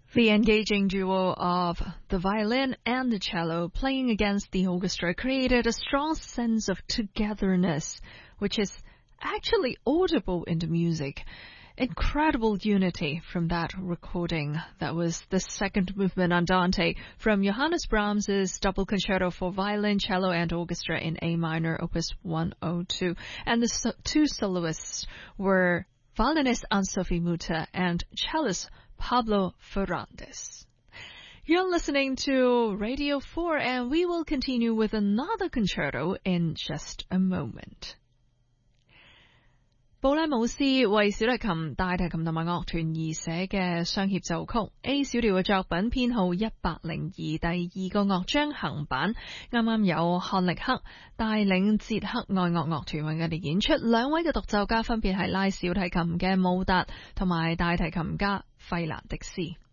The engaging duo of the violin and the cello playing against the orchestra created a strong sense of togetherness, which is actually audible in the music. Incredible unity from that recording. That was the second movement Andante from Johannes Brahms's double concerto for violin, cello and orchestra in A minor, opus 102. And the two soloists were violinist Anne-Sophie Mutter and cellist Pablo Ferrandes. You're listening to Radio 4 and we will continue with another concerto in just a moment. 布拉姆斯為小提琴、大提琴同埋樂團而寫嘅雙協奏曲 A 小調嘅作品編號102，第二個樂章行版，啱啱有漢力克帶領捷克愛樂樂團為我哋演出，兩位嘅獨奏家分別係拉小提琴嘅姆達同埋大提琴家費蘭迪斯。